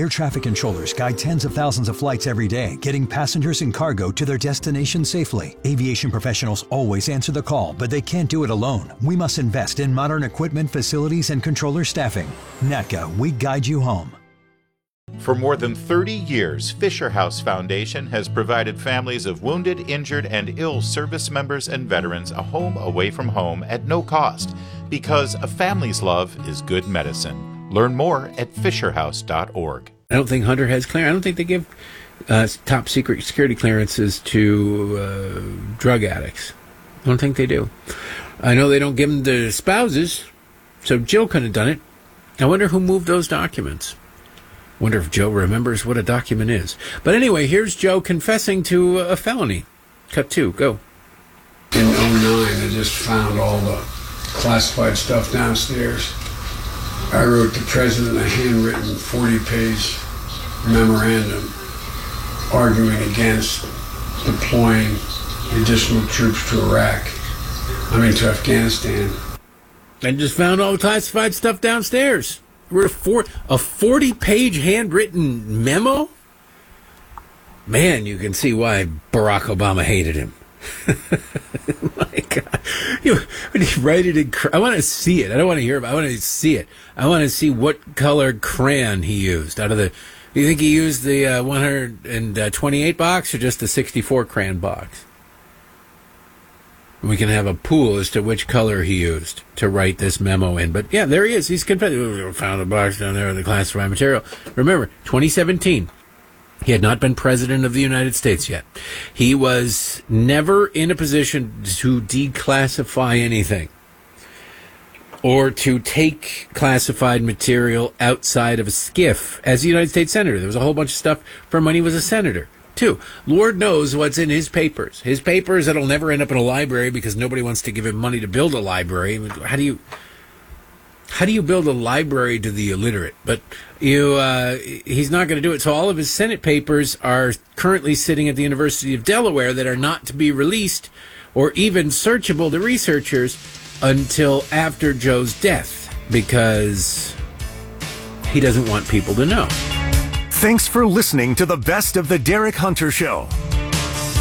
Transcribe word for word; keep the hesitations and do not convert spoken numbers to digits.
Air traffic controllers guide tens of thousands of flights every day, getting passengers and cargo to their destination safely. Aviation professionals always answer the call, but they can't do it alone. We must invest in modern equipment, facilities, and controller staffing. N A T C A, we guide you home. For more than thirty years, Fisher House Foundation has provided families of wounded, injured, and ill service members and veterans a home away from home at no cost, because a family's love is good medicine. Learn more at fisher house dot org. I don't think Hunter has clearance. I don't think they give uh, top secret security clearances to uh, drug addicts. I don't think they do. I know they don't give them to spouses, so Jill could have done it. I wonder who moved those documents. Wonder if Joe remembers what a document is. But anyway, here's Joe confessing to a felony. Cut two, go. In oh nine, I just found all the classified stuff downstairs. I wrote the president a handwritten forty-page memorandum arguing against deploying additional troops to Iraq, I mean to Afghanistan. I just found all the classified stuff downstairs. We're for, a forty-page handwritten memo? Man, you can see why Barack Obama hated him. My God. You, when you write it in, I want to see it. I don't want to hear about it. I want to see it. I want to see what colored crayon he used. Out of the, do you think he used the uh, one hundred twenty-eight box or just the sixty-four crayon box? We can have a pool as to which color he used to write this memo in. But yeah, there he is. He's confessed. We found a box down there with the classified material. Remember, twenty seventeen. He had not been president of the United States yet. He was never in a position to declassify anything or to take classified material outside of a skiff as a United States senator. There was a whole bunch of stuff from when he was a senator, too. Lord knows what's in his papers. His papers that'll never end up in a library because nobody wants to give him money to build a library. How do you... How do you build a library to the illiterate? But you, uh, he's not going to do it. So all of his Senate papers are currently sitting at the University of Delaware that are not to be released or even searchable to researchers until after Joe's death because he doesn't want people to know. Thanks for listening to the Best of the Derek Hunter Show.